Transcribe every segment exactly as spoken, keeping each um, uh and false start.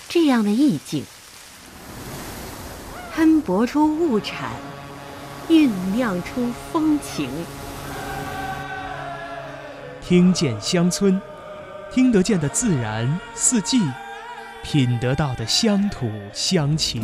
这样的意境，喷薄出物产，酝酿出风情。 听见乡村，听得见的自然四季，品得到的乡土乡情。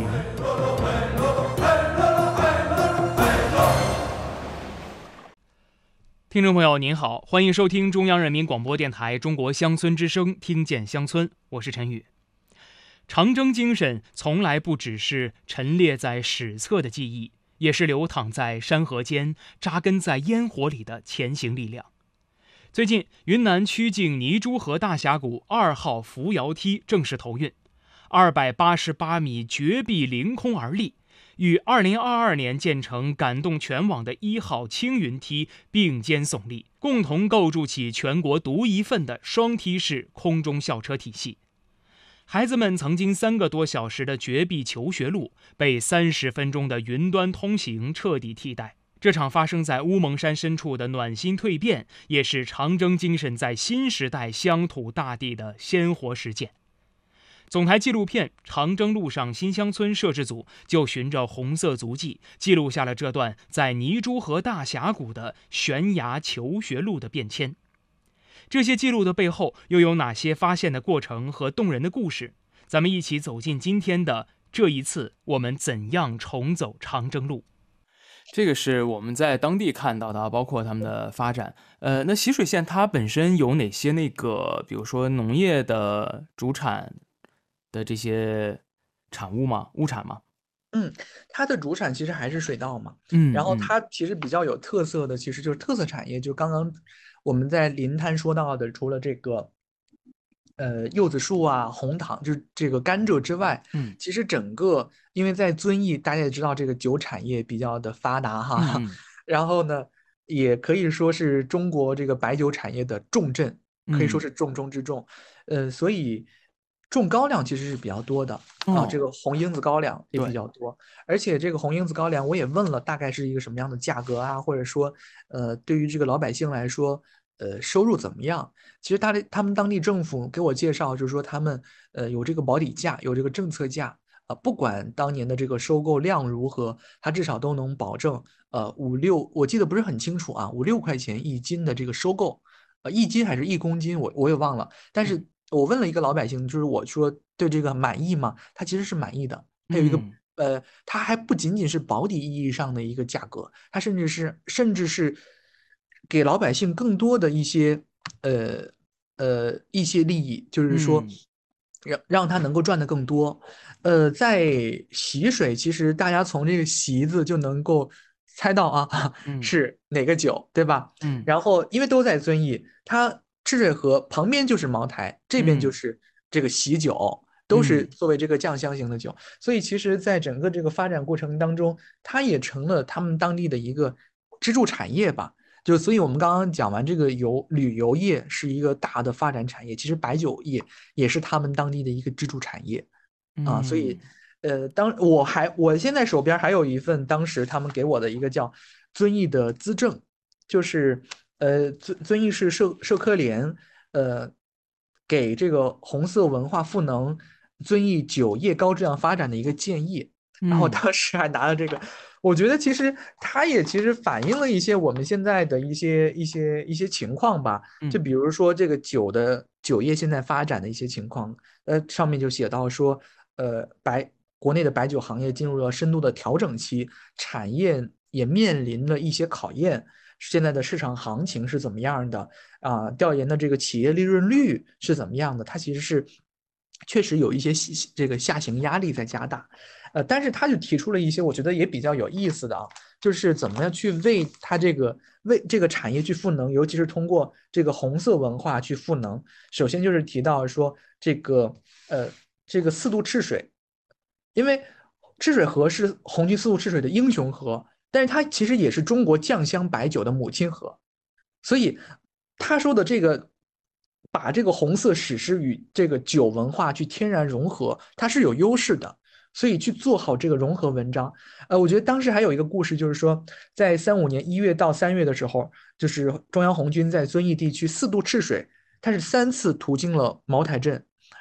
听众朋友您好，欢迎收听中央人民广播电台中国乡村之声，听见乡村，我是陈宇。长征精神从来不只是陈列在史册的记忆，也是流淌在山河间、扎根在烟火里的前行力量。最近，云南曲靖泥珠河大峡谷二号扶摇梯正式投运，二百八十八米绝壁凌空而立，与二零二二年建成感动全网的一号青云梯并肩耸立，共同构筑起全国独一份的双梯式空中校车体系。孩子们曾经三个多小时的绝壁求学路，被三十分钟的云端通行彻底替代。这场发生在乌蒙山深处的暖心蜕变，也是长征精神在新时代乡土大地的鲜活实践。总台纪录片《长征路上新乡村》摄制组就循着红色足迹，记录下了这段在泥珠河大峡谷的悬崖求学路的变迁。这些记录的背后，又有哪些发现的过程和动人的故事？咱们一起走进今天的这一次，我们怎样重走长征路？这个是我们在当地看到的，包括他们的发展。呃，那习水县它本身有哪些那个，比如说农业的主产的这些产物吗？物产吗？ 嗯，它的主产其实还是水稻嘛。 嗯， 然后嗯它其实比较有特色的，其实就是特色产业，就刚刚我们在临滩说到的，除了这个呃柚子树啊、红糖，就是这个甘蔗之外， 嗯其实整个因为在遵义，大家也知道这个酒产业比较的发达哈， 嗯嗯然后呢，也可以说是中国这个白酒产业的重镇，可以说嗯是重中之重。呃，所以种高粱其实是比较多的啊， 哦这个红缨子高粱也比对较多，而且这个红缨子高粱我也问了，大概是一个什么样的价格啊，或者说，呃，对于这个老百姓来说，呃，收入怎么样？其实他的他们当地政府给我介绍，就是说他们呃有这个保底价，有这个政策价。啊，不管当年的这个收购量如何，它至少都能保证，呃，五六，我记得不是很清楚啊，五六块钱一斤的这个收购，呃，一斤还是一公斤，我我也忘了。但是我问了一个老百姓，就是我说对这个满意吗？他其实是满意的。还有一个， 嗯呃，它还不仅仅是保底意义上的一个价格，它甚至是甚至是给老百姓更多的一些，呃呃一些利益，就是说嗯让让他能够赚得更多。呃，在习水，其实大家从这个“习”字就能够猜到啊， 嗯是哪个酒，对吧？ 嗯然后因为都在遵义，它赤水河旁边就是茅台，这边就嗯是这个喜酒，都是嗯作为这个酱香型的酒。所以其实，在整个这个发展过程当中，它也成了他们当地的一个支柱产业吧。就所以，我们刚刚讲完这个游旅游业是一个大的发展产业，其实白酒业也是他们当地的一个支柱产业。啊，所以， 嗯呃，当我还我现在手边还有一份当时他们给我的一个叫遵义的资政，就是呃遵遵义市社社科联呃给这个红色文化赋能遵义酒业高质量发展的一个建议，然后嗯当时还拿了这个，我觉得其实它也其实反映了一些我们现在的一些一些一些情况吧，就嗯比如说这个酒的酒业现在发展的一些情况，呃，上面就写到说。呃，白国内的白酒行业进入了深度的调整期，产业也面临了一些考验。现在的市场行情是怎么样的啊？调研的这个企业利润率是怎么样的？它其实是确实有一些这个下行压力在加大。呃，但是他就提出了一些我觉得也比较有意思的啊，就是怎么样去为它这个为这个产业去赋能，尤其是通过这个红色文化去赋能。首先就是提到说这个呃。这个四渡赤水，因为赤水河是红旗四渡赤水的英雄河，但是它其实也是中国酱香白酒的母亲河，所以他说的这个把这个红色史诗与这个酒文化去天然融合，它是有优势的。所以去做好这个融合文章，呃，我觉得当时还有一个故事，就是说，在三五年一月到三月的时候，就是中央红军在遵义地区四渡赤水，它是三次途经了茅台镇。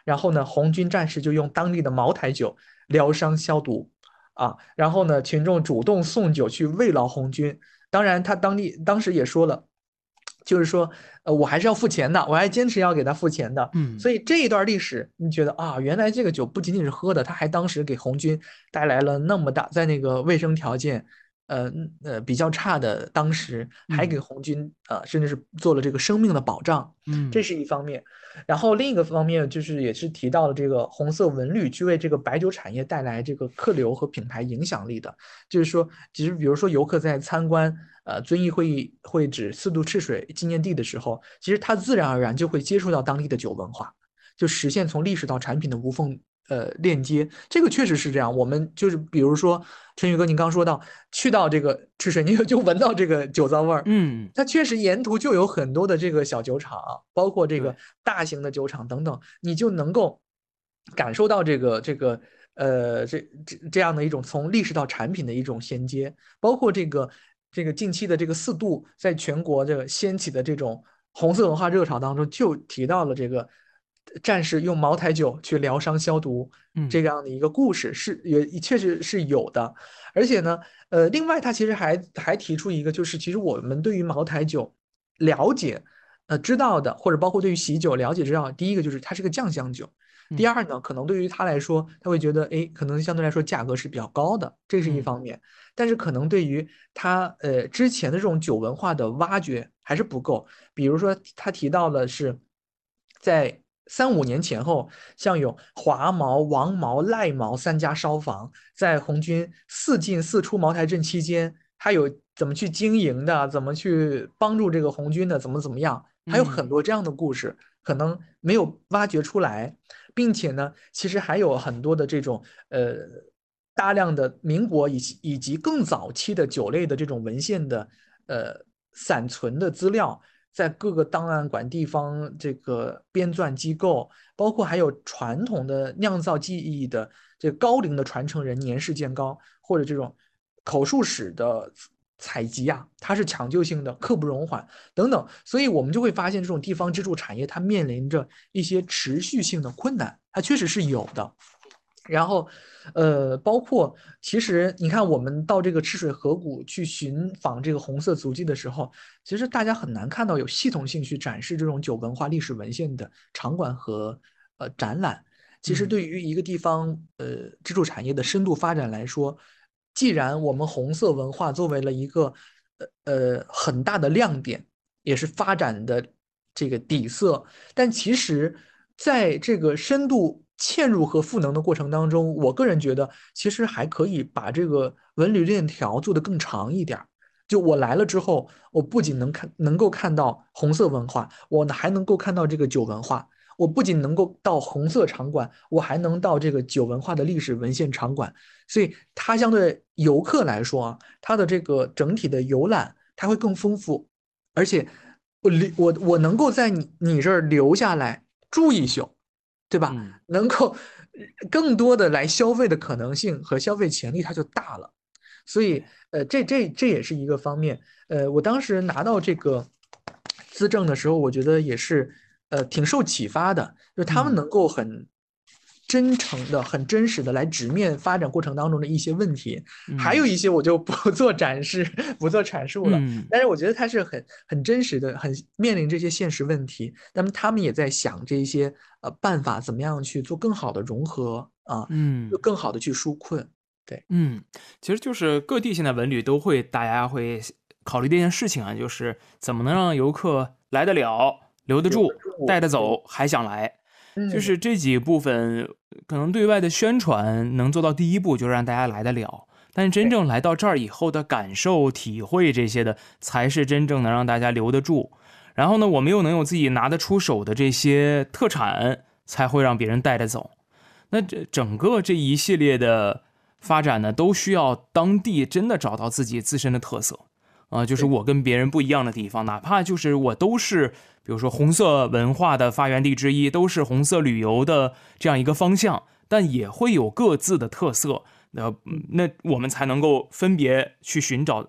然后呢，红军战士就用当地的茅台酒疗伤消毒啊，然后呢，群众主动送酒去慰劳红军。当然，他当地当时也说了，就是说，呃，我还是要付钱的，我还坚持要给他付钱的。 嗯， 所以这一段历史，你觉得啊，原来这个酒不仅仅是喝的，他还当时给红军带来了那么大，在那个卫生条件，呃呃比较差的当时，还给红军呃甚至是做了这个生命的保障。 嗯， 这是一方面。然后另一个方面就是也是提到了这个红色文旅去为这个白酒产业带来这个客流和品牌影响力的，就是说，其实比如说游客在参观呃遵义会议会址四渡赤水纪念地的时候，其实他自然而然就会接触到当地的酒文化，就实现从历史到产品的无缝呃链接。这个确实是这样。我们就是比如说陈宇哥，您刚说到去到这个赤水，你就闻到这个酒糟味儿。 嗯， 它确实沿途就有很多的这个小酒厂，包括这个对大型的酒厂等等，你就能够感受到这个这个呃这这这样的一种从历史到产品的一种衔接，包括这个这个近期的这个四渡在全国这个掀起的这种红色文化热潮当中，就提到了这个战士用茅台酒去疗伤消毒嗯这样的一个故事，是也确实是有的。而且呢，呃，另外他其实还还提出一个，就是其实我们对于茅台酒了解，呃，知道的，或者包括对于喜酒了解知道，第一个就是它是个酱香酒，第二呢，可能对于他来说，他会觉得，哎，可能相对来说价格是比较高的，这是一方面。但是可能对于他呃之前的这种酒文化的挖掘还是不够。比如说他提到的是，在三五年前后，像有华茅、王茅、赖茅三家烧坊，在红军四进四出茅台镇期间，他有怎么去经营的，怎么去帮助这个红军的，怎么怎么样，还有很多这样的故事，可能没有挖掘出来，并且呢，其实还有很多的这种呃大量的民国以及以及更早期的酒类的这种文献的呃散存的资料。在各个档案馆、地方这个编纂机构，包括还有传统的酿造技艺的这个高龄的传承人年事渐高，或者这种口述史的采集啊，它是抢救性的、刻不容缓等等，所以我们就会发现这种地方支柱产业它面临着一些持续性的困难，它确实是有的。然后，呃，包括其实你看，我们到这个赤水河谷去寻访这个红色足迹的时候，其实大家很难看到有系统性去展示这种酒文化历史文献的场馆和呃展览。其实对于一个地方呃支柱产业的深度发展来说，既然我们红色文化作为了一个呃呃很大的亮点，也是发展的这个底色，但其实在这个深度嵌入和赋能的过程当中，我个人觉得其实还可以把这个文旅链条做得更长一点。就我来了之后，我不仅能看能够看到红色文化，我还能够看到这个酒文化。我不仅能够到红色场馆，我还能到这个酒文化的历史文献场馆。所以它相对游客来说啊，它的这个整体的游览它会更丰富，而且我我我能够在你你这儿留下来住一宿，对吧？ 嗯， 能够更多的来消费的可能性和消费潜力它就大了。所以呃，这这这也是一个方面。呃，我当时拿到这个资政的时候，我觉得也是呃挺受启发的，就是他们能够很真诚的、很真实的来直面发展过程当中的一些问题，还有一些我就不做展示、不做阐述了。 嗯， 但是我觉得他是很很真实的，很面临这些现实问题。那么他们也在想这些呃办法，怎么样去做更好的融合啊， 嗯， 更好的去纾困。对， 嗯，其实就是各地现在文旅都会，大家会考虑这件事情啊，就是怎么能让游客来得了、留得住、带得走，还想来。就是这几部分，可能对外的宣传能做到第一步，就让大家来得了。但是真正来到这儿以后的感受、体会这些的，才是真正能让大家留得住。然后呢，我们又能有自己拿得出手的这些特产，才会让别人带得走。那这整个这一系列的发展呢，都需要当地真的找到自己自身的特色啊、呃，就是我跟别人不一样的地方，哪怕就是我都是，比如说红色文化的发源地之一，都是红色旅游的这样一个方向，但也会有各自的特色。那那我们才能够分别去寻找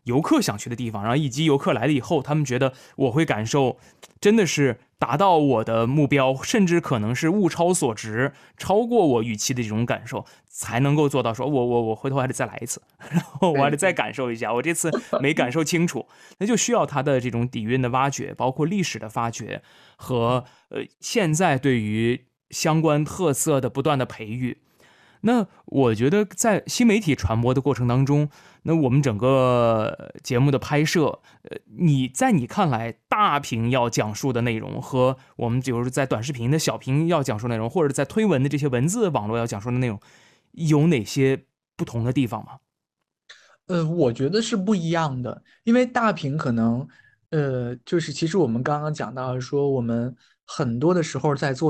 游客想去的地方，然后以及游客来了以后，他们觉得我会感受真的是达到我的目标，甚至可能是物超所值，超过我预期的这种感受，才能够做到说我我我回头还得再来一次，然后我还得再感受一下，我这次没感受清楚，那就需要他的这种底蕴的挖掘，包括历史的发掘和呃现在对于相关特色的不断的培育。那我觉得在新媒体传播的过程当中，那我们整个节目的拍摄，呃，你在你看来，大屏要讲述的内容和我们比如说在短视频的小屏要讲述内容，或者在推文的这些文字网络要讲述的内容，有哪些不同的地方吗？ 呃，我觉得是不一样的，因为大屏可能，呃，就是其实我们刚刚讲到说，我们很多的时候在做